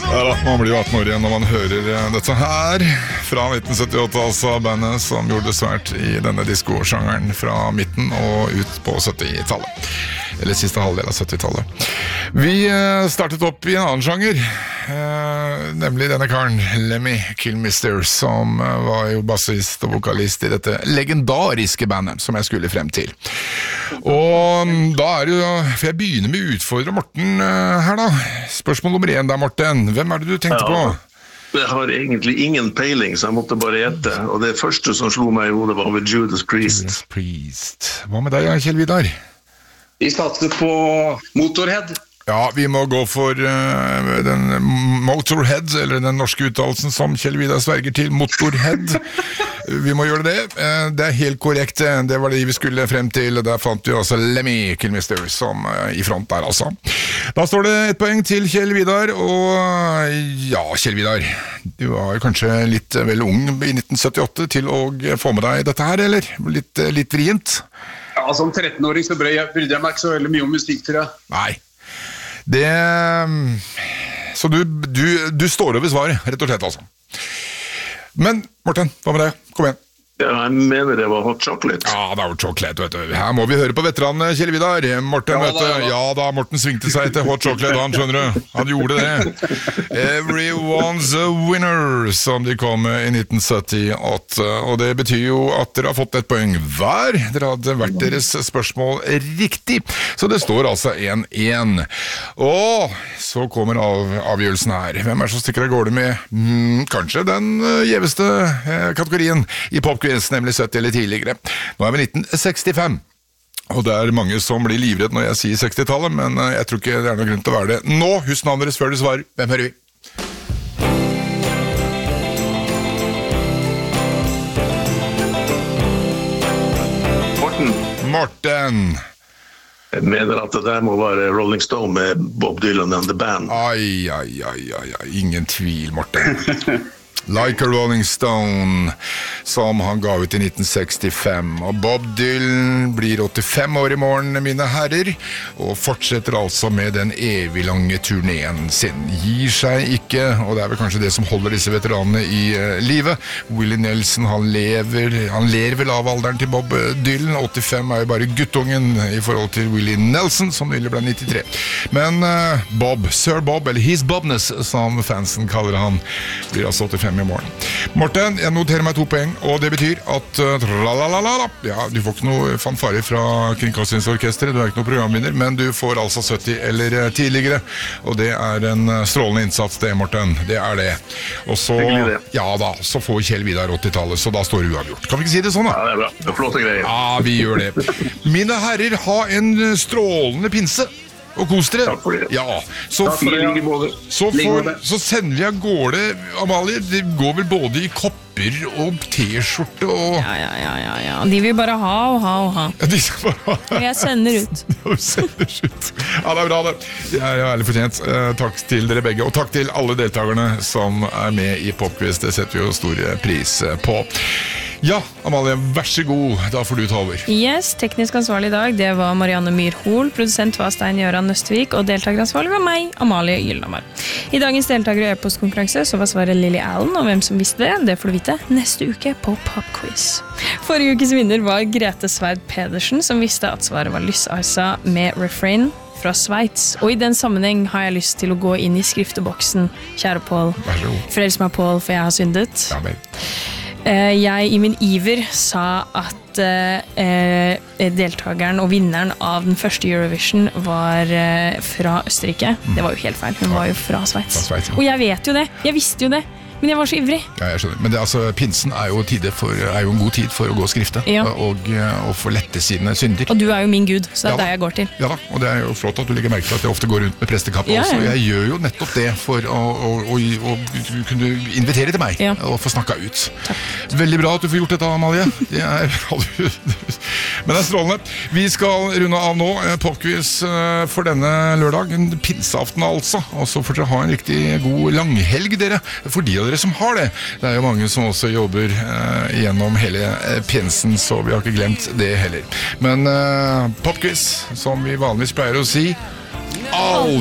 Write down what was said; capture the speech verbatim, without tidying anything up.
Ja da, man blir jo atten år igjen når man hører dette her fra nitten syttiåtte, altså bandet som gjorde det svært i denne diskosjangeren fra midten og ut på syttitallet. Eller siste halvdel av syttitallet. Vi startet opp i en annen sjanger, nemlig denne karen, Lemmy Kilmister, som var jo bassist og vokalist i dette legendariske bandet som jeg skulle frem til. Og da er det jo, for jeg begynner med å utfordre Morten her da. Spørsmål nummer én der, Morten. Hvem er det du tenkte ja, på? Jeg har egentlig ingen peiling, så jeg måtte bare gjette. Og det første som slo meg i hodet var med Judas Priest. Judas Priest. Hva med deg, Kjell Vidar? Vi satser på Motorhead. Ja, vi må gå for uh, den Motorhead, eller den norske uttalelsen som Kjell Vidar sverger til, Motorhead. Vi må gjøre det. Uh, det er helt korrekt. Det var det vi skulle frem til. Der fant vi også Lemmy Kilmister som uh, i front der, altså. Da står det et poeng til Kjell Vidar, og ja, Kjell Vidar, du var kanskje litt vel ung i nitten syttiåtte til å få med deg dette her, eller? Litt, litt vrient? Ja, som trettenåring så brydde jeg meg ikke så veldig mye om musikk, tror jeg. Nei. Det, så du, du, du står over svaret, rett og slett altså. Men, Morten, hva med deg? Kom igjen. Ja, jeg mener det var hot chocolate. Ja, det var hot chocolate, vet du. Her må vi høre på veteranene, Kjell Vidar. Morten, ja, vet du. Ja da, Morten svingte seg til hot chocolate, han skjønner du. Han gjorde det. Everyone's a winner, som de kom med i nitten syttiåtte. Og det betyr jo at dere har fått et poeng hver. Dere hadde vært deres spørsmål riktig. Så det står altså én én. Og så kommer av, avgjørelsen her. Hvem er det som stikker av gårde med hmm, kanskje den gjeveste eh, kategorien i popquiz, nemlig sytti eller tidligere. Nå er vi nitten sekstifem. Og det er mange som blir livredd når jeg sier sekstitallet, men jeg tror ikke det er noen grunn til å være det. Nå, husk navnet deres før du svarer. Hvem hører vi? Morten. Morten. Jeg mener at det der må være Rolling Stone med Bob Dylan and the Band. Ai, ai, ai, ai, ai. Ingen tvil, Morten. Like a Rolling Stone, som han ga ut i nitten sekstifem. Og Bob Dylan blir åttifem år i morgen, mine herrer, og fortsetter altså med den evig lange turneen sin. Gir seg ikke, og det er vel kanskje det som holder disse veteranene i uh, livet. Willie Nelson, han lever, han ler vel av alderen til Bob Dylan. åttifem er jo bare guttungen i forhold til Willie Nelson, som nylig ble nittitre. Men uh, Bob, Sir Bob, eller His Bobness, som fansen kaller han, blir altså åttifem i morgen. Morten, jeg noterer meg to poeng, og det betyr at uh, ja, du får ikke noe fanfare fra Kringkastingsorkestret, du er ikke noe programvinner, men du får altså sytti eller uh, tidligere, og det er en uh, strålende innsats det, Morten, det er det. Og så, ja da, så får Kjell Vidar åttitallet, så da står det uavgjort. Kan vi ikke si det sånn da? Ja, det er bra. Det er flotte greier. Ja, vi gjør det. Mine herrer, ha en strålende pinse. Og kos dere. Takk for det. Ja, så, så, får, så sender vi av gårde, Amalie, det går vel både i kopper og t-skjorte og... Ja, ja, ja, ja, ja. De vil bare ha og ha og ha. Ja, de skal bare ha. Og jeg sender ut. Ja, du sender ut. Ja, det er bra det. Jeg er ærlig fortjent. Eh, takk til dere begge, og takk til alle deltakerne som er med i Popquiz. Det setter vi jo store pris på. Ja, Amalie, vær så god, da får du ta over. Yes, teknisk ansvarlig i dag, det var Marianne Myrhol, produsent var Stein Gjøran Nøstvik, og deltakeransvarlig var meg, Amalie Gyllenhammer. I dagens deltaker- og e-postkonkurranse så var svaret Lily Allen, og hvem som visste det, det får du vite neste uke på Popquiz. Forrige ukes vinner var Grete Sverd Pedersen, som visste at svaret var Lyssarsa med Refrain fra Sveits. Og i den sammenheng har jeg lyst til å gå inn i skrifteboksen. Kjære Paul, frels meg Paul, for jeg har syndet. Ja, vel. Jeg i min iver sa at eh, deltakeren og vinneren av den første Eurovision var eh, fra Østerrike. Det var jo helt feil, hun var jo fra Sveits. Fra Sveits, ja. Og jeg vet jo det, jeg visste jo det, men jeg var så ivrig. Ja, jeg skjønner. Men det, altså, pinsen er jo, for, er jo en god tid for å gå og skrifte, ja. og, og få lette sine synder. Og du er jo min gud, så det er ja, der jeg går til. Ja da, og det er jo flott at du legger merke til at jeg ofte går rundt med prestekappe ja, også. Ja. Jeg gjør jo nettopp det for å, å, å, å, å kunne invitere til meg, ja. Og få snakket ut. Takk. Veldig bra at du får gjort dette, Amalie. Det er bra du... Men det er strålende. Vi skal runde av nå Popquiz for denne lørdag, en pinseaften altså, og så får dere ha en riktig god langhelg, dere, for de av dere som har det. Det er jo mange som også jobber eh, gjennom hele eh, pinsen, så vi har ikke glemt det heller. Men eh, Popquiz, som vi vanligvis pleier å si, all